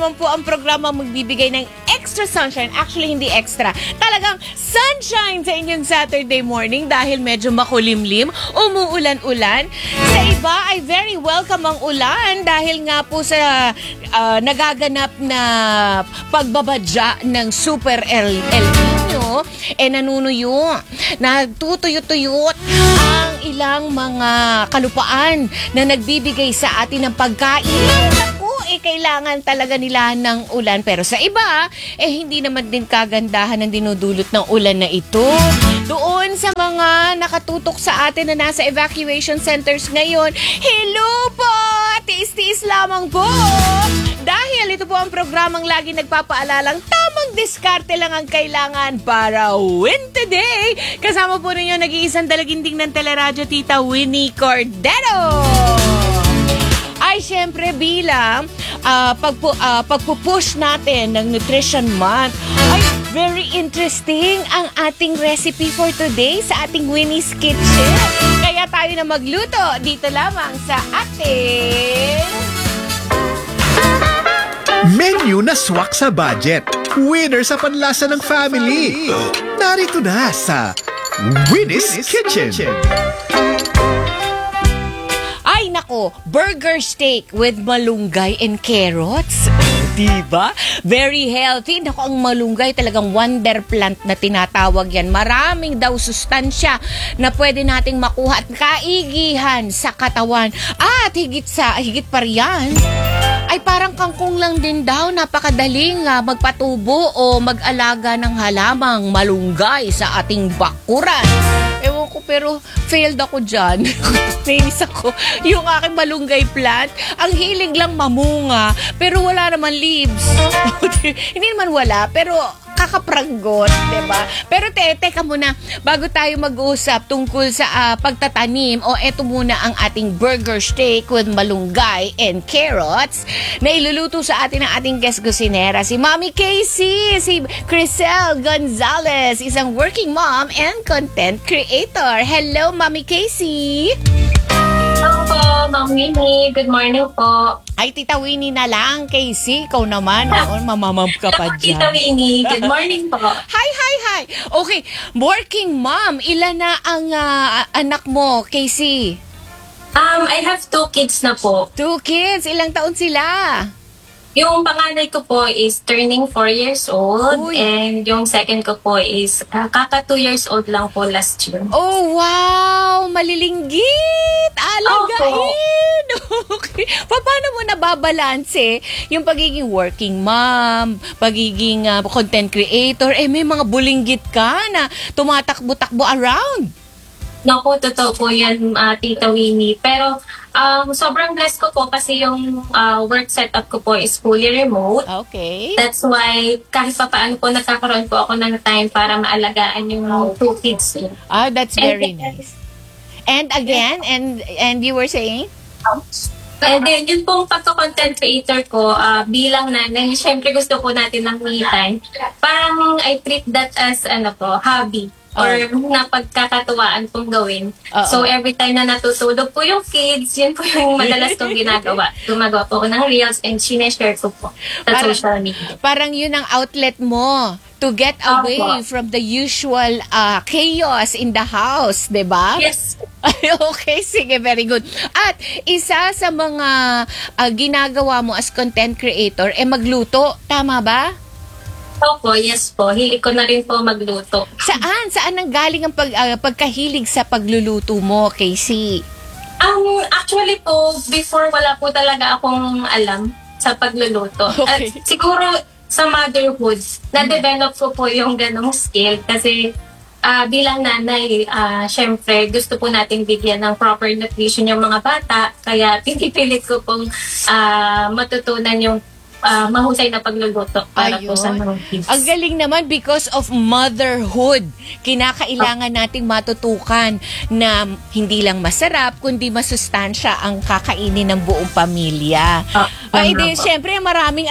naman po ang programa magbibigay ng extra sunshine. Actually, hindi extra. Talagang sunshine sa inyong Saturday morning dahil medyo makulimlim, umuulan-ulan. Sa iba ay very welcome ang ulan dahil nga po sa nagaganap na pagbabadya ng Super El Nino, nanunuyo, nagtutuyot-tuyot ang ilang mga kalupaan na nagbibigay sa atin ng pagkain. Kailangan talaga nila ng ulan. Pero sa iba, hindi naman din kagandahan ang dinudulot ng ulan na ito. Doon sa mga nakatutok sa atin na nasa evacuation centers ngayon, hello po! Tiis-tiis lamang po! Dahil ito po ang programang lagi nagpapaalalang tamang diskarte lang ang kailangan para win today. Kasama po ninyo nag-iisang dalaginding ng teleradyo, Tita Winnie Cordero. Ay, syempre bilang pagpupush natin ng Nutrition Month, ay very interesting ang ating recipe for today sa ating Winnie's Kitchen. Kaya tayo na magluto dito lamang sa ating menu na swak sa budget. Winner sa panlasa ng family. Narito na sa Winnie's Kitchen. Ay nako, burger steak with malunggay and carrots. Diba? Very healthy. Nako, ang malunggay talagang wonder plant na tinatawag yan. Maraming daw sustansya na pwede nating makuha at kaigihan sa katawan. At higit pa riyan, ay parang kangkong lang din daw. Napakadaling magpatubo o mag-alaga ng halamang malunggay sa ating bakuran. Ewan ko, pero failed ako dyan. Nainis ako. Yung aking malunggay plant, ang hilig lang mamunga, pero wala naman leaves. Hindi naman wala, pero kakapranggot, diba? Pero teka muna, bago tayo mag-uusap tungkol sa pagtatanim, eto muna ang ating burger steak with malunggay and carrots na iluluto sa atin ng ating guest kusinera, si Mommy Casey, si Crisel Gonzalez, isang working mom and content creator. Hello, Mommy Casey! Hello po, Ma'am Winnie. Good morning po. Ay, Tita Winnie na lang, Casey. Ikaw naman, mamamam ka pa dyan. Tita Winnie, good morning po. Hi. Okay, working mom. Ilan na ang anak mo, Casey? I have 2 kids na po. 2 kids. Ilang taon sila? Yung panganay ko po is turning 4 years old. Uy. And yung second ko po is kaka 2 years old lang po last year. Oh, wow! Malilinggit! Alagain! Okay. Paano mo nababalanse yung pagiging working mom, pagiging content creator, may mga bulinggit ka na tumatakbo-takbo around? Naku, totoo po yan, Tita Winnie. Pero sobrang blessed ko po kasi yung work setup ko po is fully remote. Okay. That's why kahit pa paano po nagkakaroon po ako ng time para maalagaan yung 2 kids. That's very nice. And again, and you were saying? And then, yun pong pagka-content creator ko, bilang nanay, syempre gusto po natin ng me time. Parang I treat that as hobby or napagkakatuwaan pong gawin. So, every time na natutulog po yung kids, yun po yung madalas kong ginagawa. Gumagawa po ako ng reels and sineshare ko po sa social media. Parang yun ang outlet mo to get away from the usual chaos in the house, di ba? Yes. Okay, sige, very good. At isa sa mga ginagawa mo as content creator, magluto, tama ba? Opo, yes po. Hilig ko na rin po magluto. Saan? Saan nang galing ang pagkahilig sa pagluluto mo, Casey? Actually po, before wala po talaga akong alam sa pagluluto. Okay. At siguro sa motherhood, na-develop ko po yung ganong skill kasi bilang nanay, syempre gusto po natin bigyan ng proper nutrition yung mga bata. Kaya pinipilit ko pong matutunan yung mahusay na pagluluto para po sa mga kids. Ang galing naman because of motherhood. Kinakailangan nating matutukan na hindi lang masarap, kundi masustansya ang kakainin ng buong pamilya. Siyempre, maraming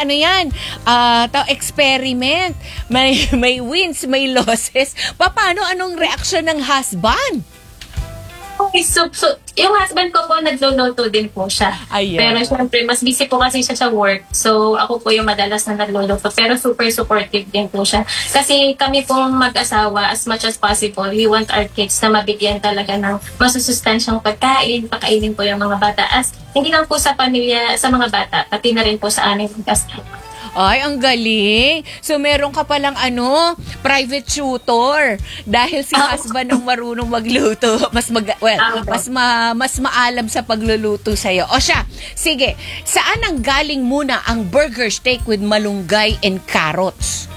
experiment. May wins, may losses. Anong reaksyon ng husband? Okay, so, yung husband ko po nagluluto din po siya. Ayan. Pero syempre, mas busy po kasi siya sa work. So, ako po yung madalas na nagluluto. Pero super supportive din po siya. Kasi kami pong mag-asawa, as much as possible, we want our kids na mabigyan talaga ng masusustansyang pagkain, pakainin po yung mga bata. As, hindi lang po sa pamilya, sa mga bata, pati na rin po sa aming mag-asawa. Ay, ang galing. So, meron ka palang private tutor. Dahil si husband ang marunong magluto. Mas maalam sa pagluluto sa'yo. O siya, sige. Saan ang galing muna ang burger steak with malunggay and carrots?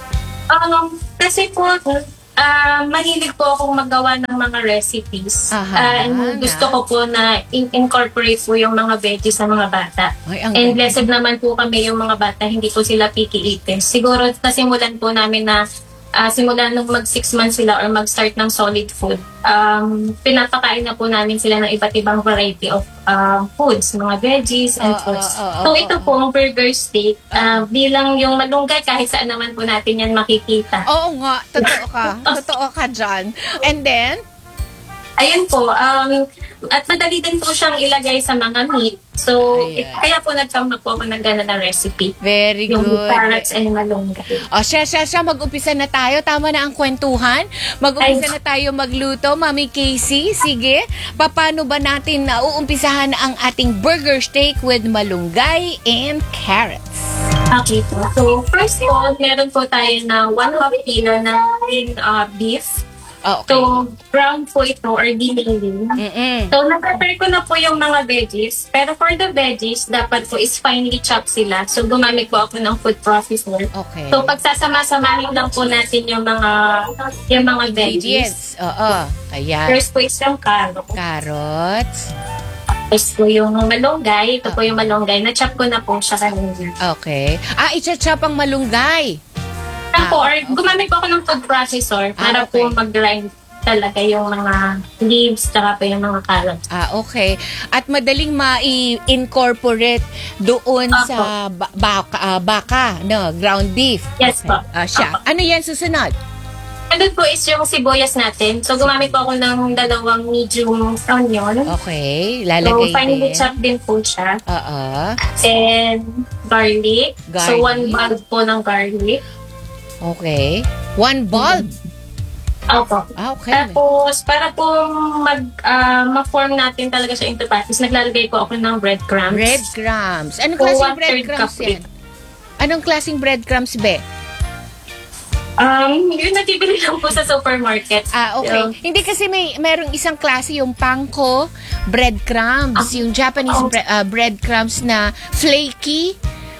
Kasi po, mahilig po akong magawa ng mga recipes. And gusto ko po na incorporate po yung mga veggies sa mga bata. Ay, And blessed naman po kami yung mga bata, hindi po sila picky eaters. Siguro nasimulan po namin na simula nung mag 6 months sila or mag-start ng solid food, pinapakain na po namin sila ng iba't ibang variety of foods, mga veggies and fruits. So ito po, ang burger steak, bilang yung malunggay, kahit saan naman po natin yan makikita. Oo nga, totoo ka. Totoo ka dyan. And then? Ayun po, at madali din po siyang ilagay sa mga meat. So, kaya po nagkama po ako ng gana na recipe. Very yung good. carrots and malunggay. O, siya, mag-umpisa na tayo. Tama na ang kwentuhan. Mag-umpisa na tayo magluto. Mami Casey, sige. Paano ba natin nauumpisahan ang ating burger steak with malunggay and carrots? Okay po. So, first po, meron po tayo na 1/2 kilo na beef. Okay. So, ground po ito or diniling. So, na-prepare ko na po yung mga veggies. Pero for the veggies, dapat po is finely chop sila. So, gumamit po ako ng food processor. Okay. So, pagsasama-samahin lang po natin yung mga veggies. Oo. Ayan. First po is yung Carrots. Tapos po yung malunggay. Ito po yung malunggay. Na-chop ko na po siya kanina. Okay. I-chop ang malunggay. Or gumamit po ako ng food processor para okay. po mag-grind talaga yung mga leaves tsaka po yung mga carrots. Okay. At madaling ma-incorporate doon sa baka, no, ground beef. Yes po. Siya. Ano yan susunod? Ano po is yung sibuyas natin. So, gumamit po ako ng 2 medium onion. Okay. Lalagay so, finely din. chop din po siya. And garlic. So, 1 bulb po ng garlic. Okay. 1 bulb? Opo. Okay. Tapos, para po ma-form natin talaga siya into patties, naglalagay po ako ng breadcrumbs. Breadcrumbs. Anong klaseng breadcrumbs yan? Anong klaseng breadcrumbs, be? Yun natibili lang po sa supermarket. Okay. Hindi kasi merong isang klase yung panko breadcrumbs, yung Japanese breadcrumbs na flaky.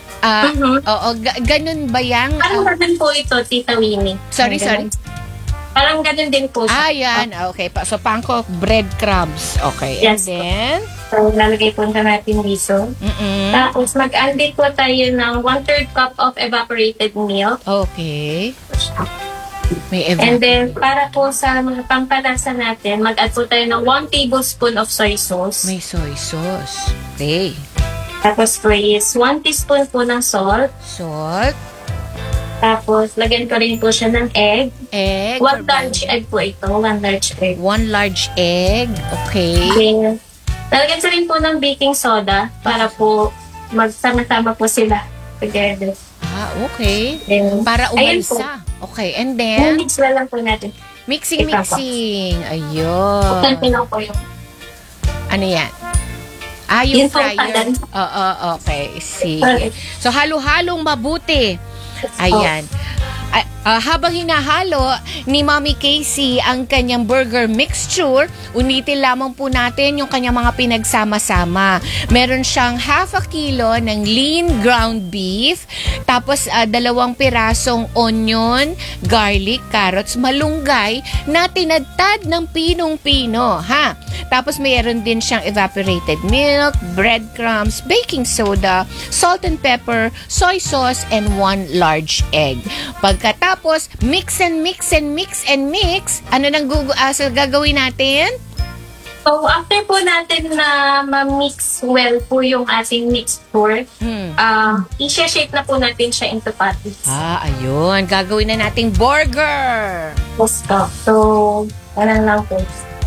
Ganun ba yan? Parang ganun po ito, Tita Winnie. Sorry. Parang ganun din po siya. Yan. Okay. So, panko breadcrumbs. Okay. Yes, and then? So, lalagay po natin dito. Tapos, mag-add po tayo ng 1/3 cup of evaporated milk. Okay. And then, para po sa mga pampalasa natin, mag-add po tayo ng 1 tablespoon of soy sauce. May soy sauce. Okay. Tapos po is 1 teaspoon po ng salt. Salt. Tapos, lagyan ko rin po siya ng egg. Egg. 1 large egg po ito. 1 large egg. 1 large egg. Okay. Then, lalagyan ko rin po ng baking soda para po magsama-sama po sila together. Okay. Then, para umalsa. Okay. And then? Mix na lang po natin. Mixing. Ayun. Putantin lang po yung... Ano yan? Yung fryer. Okay. Sige. So, halo-halong mabuti. Ayan. Habang hinahalo ni Mommy Casey ang kanyang burger mixture, unitin lamang po natin yung kanyang mga pinagsama-sama. Meron siyang 1/2 kilo ng lean ground beef, tapos 2 pirasong onion, garlic, carrots, malunggay na tinadtad ng pinong-pino, ha? Tapos mayroon din siyang evaporated milk, breadcrumbs, baking soda, salt and pepper, soy sauce, and 1 large egg. Pagkatapos, mix and mix and mix and mix. Ano nang gagawin natin? So, after po natin na ma-mix well po yung ating mixture, i-shape na po natin siya into patties. Ayun. Gagawin na nating burger. So, ano lang po.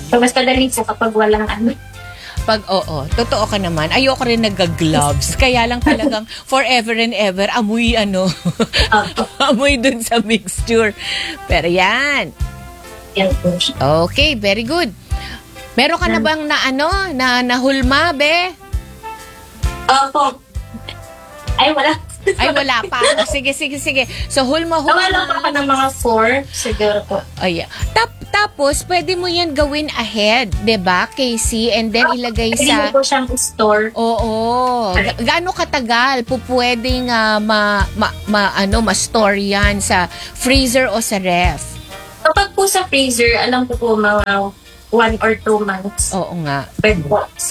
So, mas madali po kapag walang ano. Pag oo, totoo ka naman. Ayoko rin nag-gloves. Kaya lang talagang forever and ever, amoy amoy dun sa mixture. Pero yan. Yan po siya. Okay, very good. Meron ka na bang na nahulma, be? Opo. Ay, wala. Ay, wala pa. Sige. So, hulma. Nawala pa ako ng mga 4, siguro po. Ayan. Tapos, pwede mo yan gawin ahead, 'di ba, Casey? And then ilagay Pwede sa... mo po siyang store. Oo. Gaano katagal po pwedeng ma-store yan sa freezer o sa ref? Kapag po sa freezer, alam ko po mga 1 or 2 months. Oo nga. Pwede po. So,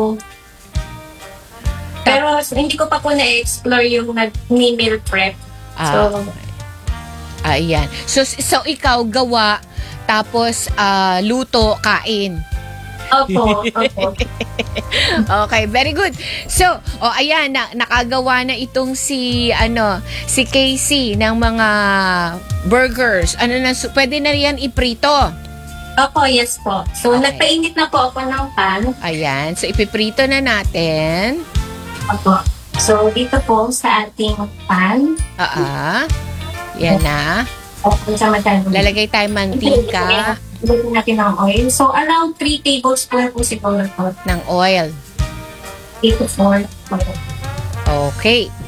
pero hindi ko pa po na-explore yung meal prep. So, Ayan. So ikaw gawa, tapos luto, kain. opo. Okay, very good. So, ayan, nakagawa na itong si Casey ng mga burgers. Pwede na yan iprito. Opo, yes po. So, Okay. nagpainit na po ako ng pan. Ayan, so ipiprito na natin. Opo. So, dito po sa ating pan. Yan na. Opo, sa madami. Lalagay tayo mantika Lagyan natin ng oil. So, around 3 tablespoons po siguro po. ng oil. 3 to 4. Okay,